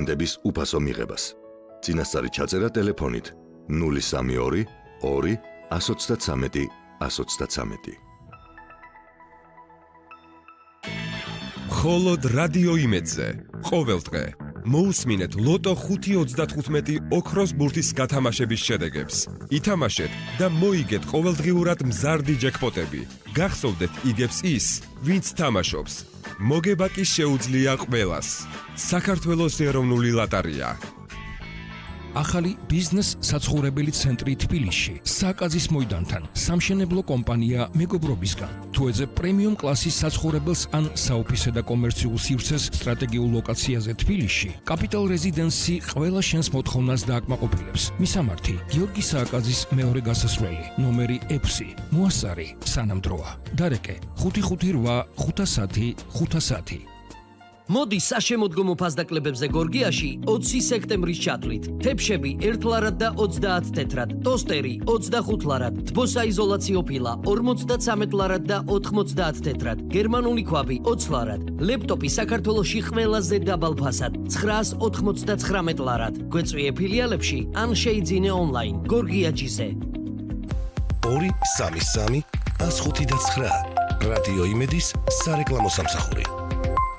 კვიტანტების უფასო მიღებას. წინასწარი ჩაწერა ტელეფონით 032 2 133 133. მხოლოდ რადიო იმედზე ყოველდღე მოусმინეთ ლოტო 5.35 ოქროს ბურთის გათამაშების შედეგებს. ითამაშეთ და მოიგეთ ყოველდღიურად მზარდი ჯეკპოტები. გახსოვდეთ იგებს ის, ვინც თამაშობს. მოგება კი შეუძლია ყველას. საქართველოს ეროვნული ლოტარია. ახალი ბიზნეს საცხოვრებელი ცენტრი თბილისში, საკაზის მოედანთან, სამშენებლო კომპანია მეგობრობისგან. თუ ეძებ პრემიუმ კლასის საცხოვრებელს ან საოფისე და კომერციულ სივრცეს სტრატეგიულ ლოკაციაზე თბილისში, კაპიტალ რეზიდენსი ყველა შენს მოთხოვნას დააკმაყოფილებს. მისამართი: გიორგი სააკაძის მეორე გასასვლელი, ნომერი 6, მოასწარი, სანამ დროა. დარეკე: 558 510 510. მოდი საშემოდგომო ფასდაკლებებზე გორგიაში 20 სექტემბრის ჩათვლით. თეფშები 1 ლარად და 30 თეთრად, ტოსტერი 25 ლარად, თბოსაიზოლაციო ფილა 53 ლარად და 90 თეთრად, გერმანული ქვაბი 20 ლარად, ლეპტოპი საქართველოში ყველაზე დაბალ ფასად 999 ლარად. გვეწვიე ფილიალებში ან შეიძინე ონლაინ. გორგიაჯიზე 233 159 რადიო იმედის სარეკლამო სამსახური.